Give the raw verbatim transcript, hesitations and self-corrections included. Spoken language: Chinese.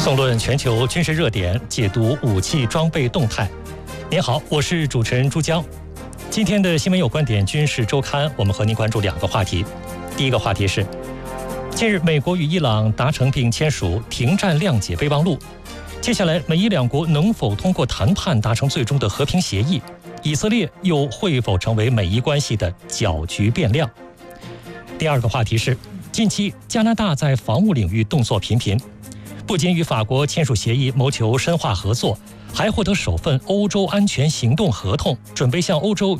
纵论全球军事热点，解读武器装备动态。您好，我是主持人朱江。今天的新闻有观点军事周刊，我们和您关注两个话题。第一个话题是，近日美国与伊朗达成并签署停战谅解备忘录。接下来，美伊两国能否通过谈判达成最终的和平协议？以色列又会否成为美伊关系的搅局变量？第二个话题是，近期加拿大在防务领域动作频频，不仅与法国签署协议谋求深化合作，还获得首份欧洲安全行动合同，准备向欧洲